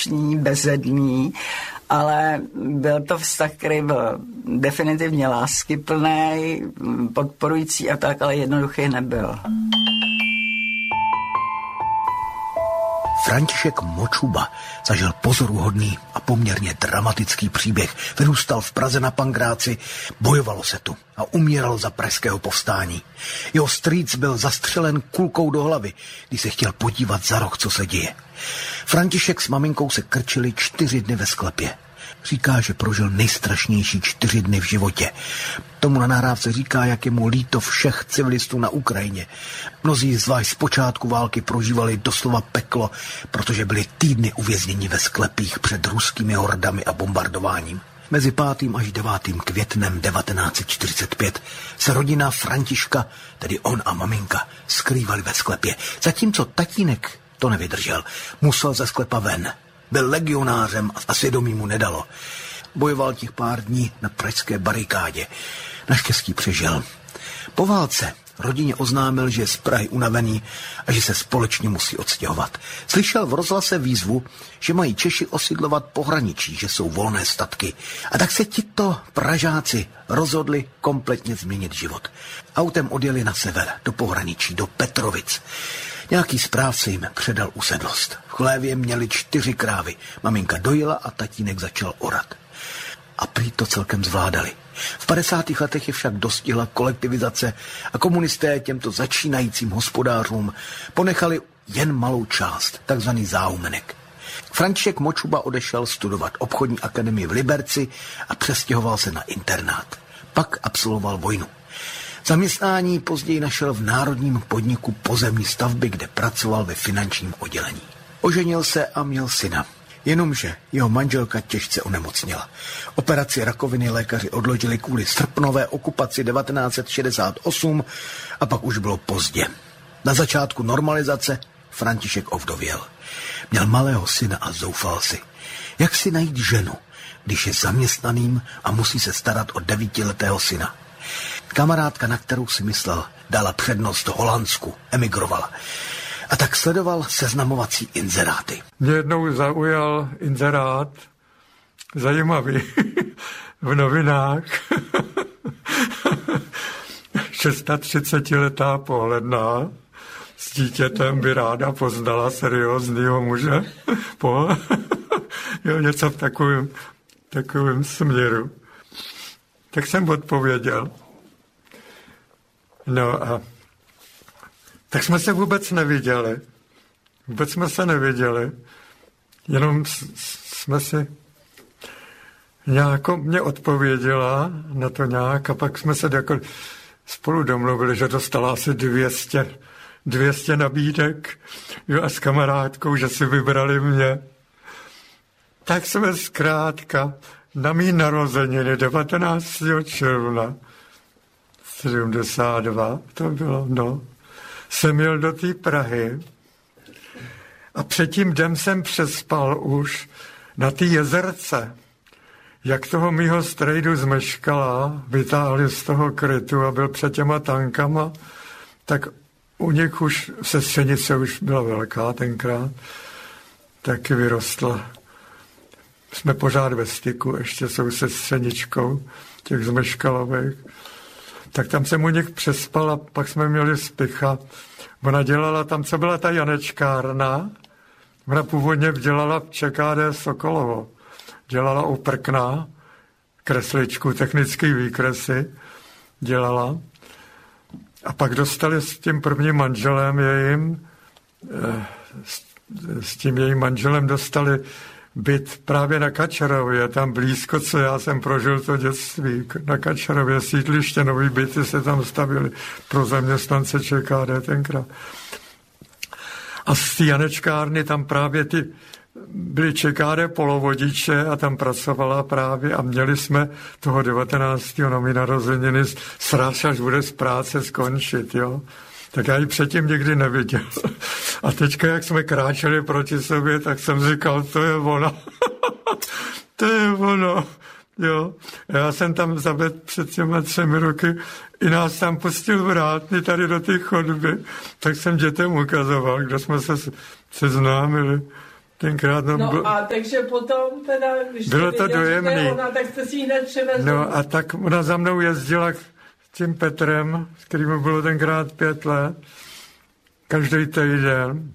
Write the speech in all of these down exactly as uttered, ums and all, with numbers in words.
slušný, bezedný, ale byl to vztah, který byl definitivně láskyplný, podporující a tak, ale jednoduchý nebyl. František Močuba zažil pozoruhodný a poměrně dramatický příběh. Vyrůstal v Praze na Pankráci, bojovalo se tu a umíral za pražského povstání. Jeho strýc byl zastřelen kulkou do hlavy, když se chtěl podívat za roh, co se děje. František s maminkou se krčili čtyři dny ve sklepě. Říká, že prožil nejstrašnější čtyři dny v životě. Tomu na nahrávce říká, jak je mu líto všech civilistů na Ukrajině. Mnozí zvlášť z počátku války prožívali doslova peklo, protože byli týdny uvězněni ve sklepích před ruskými hordami a bombardováním. Mezi pátým až devátým květnem devatenáct set čtyřicet pět se rodina Františka, tedy on a maminka, skrývali ve sklepě. Zatímco tatínek to nevydržel. Musel ze sklepa ven. Byl legionářem a svědomí mu nedalo. Bojoval těch pár dní na pražské barikádě. Naštěstí přežil. Po válce rodině oznámil, že je z Prahy unavený a že se společně musí odstěhovat. Slyšel v rozhlase výzvu, že mají Češi osidlovat pohraničí, že jsou volné statky. A tak se tito Pražáci rozhodli kompletně změnit život. Autem odjeli na sever, do pohraničí, do Petrovic. Nějaký správce jim předal usedlost. V chlévě měli čtyři krávy. Maminka dojila a tatínek začal orat. A prý to celkem zvládali. V padesátých letech je však dostihla kolektivizace a komunisté těmto začínajícím hospodářům ponechali jen malou část, takzvaný záumenek. František Močuba odešel studovat obchodní akademii v Liberci a přestěhoval se na internát. Pak absolvoval vojnu. Zaměstnání později našel v národním podniku pozemní stavby, kde pracoval ve finančním oddělení. Oženil se a měl syna. Jenomže jeho manželka těžce onemocněla. Operaci rakoviny lékaři odložili kvůli srpnové okupaci devatenáct set šedesát osm a pak už bylo pozdě. Na začátku normalizace František ovdověl. Měl malého syna a zoufal si. Jak si najít ženu, když je zaměstnaným a musí se starat o devítiletého syna? Kamarádka, na kterou si myslel, dala přednost Holandsku, emigrovala. A tak sledoval seznamovací inzeráty. Mě jednou zaujal inzerát, zajímavý, v novinách. třicetišestiletá pohledná s dítětem by ráda poznala seriózního muže. Po, jo, něco v takovém, takovém směru. Tak jsem odpověděl. No a tak jsme se vůbec neviděli. Vůbec jsme se neviděli. Jenom jsme si nějako mě odpověděla na to nějak a pak jsme se jako spolu domluvili, že dostala asi dvě stě nabídek, jo, a s kamarádkou, že si vybrali mě. Tak jsme zkrátka na mý narozeniny devatenáctého června sedmdesát dva, to bylo, no, jsem jel do té Prahy a předtím dnem jsem přespal už na té jezerce. Jak toho mýho strejdu zmeškala, vytáhli z toho krytu a byl před těma tankama, tak u nich už sestřenice už byla velká tenkrát, taky vyrostla. Jsme pořád ve styku, ještě jsou sestřeničkou těch zmeškalových. Tak tam jsem u nich přespal a pak jsme měli spicha. Ona dělala tam, co byla ta Janečkárna. Ona původně dělala v ČKD Sokolovo. Dělala u prkna, kresličku, technické výkresy dělala. A pak dostali s tím prvním manželem jejím, s tím jejím manželem dostali byt právě na Kačerově, tam blízko, co já jsem prožil to dětství. Na Kačerově sídliště, nový byty se tam stavily pro zaměstnance ČKD tenkrát. A z té Janečkárny tam právě ty byly ČKD polovodiče a tam pracovala právě a měli jsme toho devatenáctého na mý narozeniny sraz, až bude z práce skončit, jo. Tak já ji předtím nikdy neviděl. A teďka, jak jsme kráčeli proti sobě, tak jsem říkal, to je ono. To je ono. Jo. Já jsem tam zavedl před těma třemi roky, i nás tam pustil vrátný tady do té chodby. Tak jsem dětem ukazoval, kdo jsme se seznámili. tenkrát no, no byl... a takže potom teda, když bylo to dojemný. Ona, tak jste si ji hned přivezli. No a tak ona za mnou jezdila s tím Petrem, s kterým bylo tenkrát pět let, každý týden.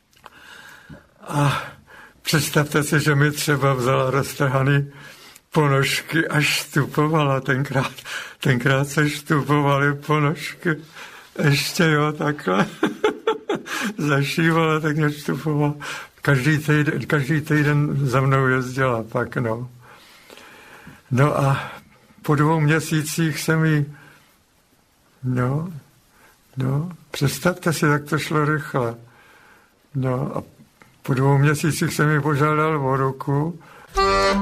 A představte si, že mi třeba vzala roztrhaný ponožky a štupovala tenkrát. Tenkrát se štupovaly ponožky. Ještě jo, takhle. Zašívala, tak mě štupovala. Každý týden, každý týden za mnou jezdila pak, no. No a po dvou měsících jsem jí, no, no, představte si, jak to šlo rychle. No a po dvou měsících jsem ji požádal o ruku.